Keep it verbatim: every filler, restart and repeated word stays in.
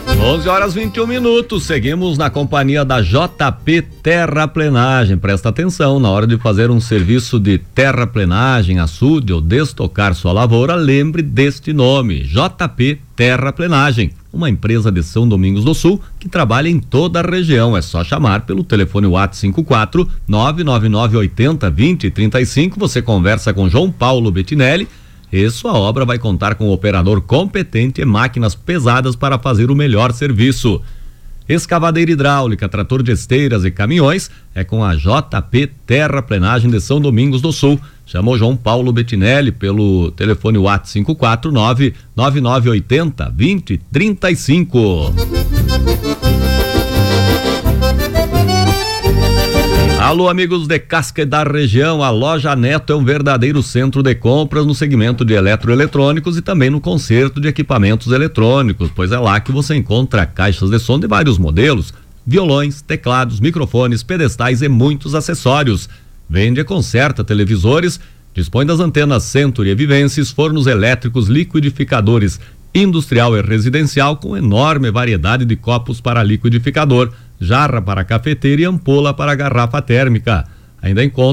onze horas e vinte e um minutos, seguimos na companhia da J P Terraplenagem. Presta atenção, na hora de fazer um serviço de terraplenagem, açude ou destocar sua lavoura, lembre deste nome, J P Terraplenagem, uma empresa de São Domingos do Sul que trabalha em toda a região. É só chamar pelo telefone WhatsApp cinco quatro nove nove nove oito zero dois zero três cinco, você conversa com João Paulo Bettinelli e sua obra vai contar com um operador competente e máquinas pesadas para fazer o melhor serviço. Escavadeira hidráulica, trator de esteiras e caminhões é com a J P Terraplenagem de São Domingos do Sul. Chamou João Paulo Bettinelli pelo telefone WhatsApp cinco quatro nove nove nove oito zero dois zero três cinco. Alô, amigos de Casca e da região, a Loja Neto é um verdadeiro centro de compras no segmento de eletroeletrônicos e também no conserto de equipamentos eletrônicos, pois é lá que você encontra caixas de som de vários modelos, violões, teclados, microfones, pedestais e muitos acessórios. Vende e conserta televisores, dispõe das antenas Century e Vivences, fornos elétricos, liquidificadores industrial e residencial com enorme variedade de copos para liquidificador, jarra para cafeteira e ampola para garrafa térmica. Ainda encontra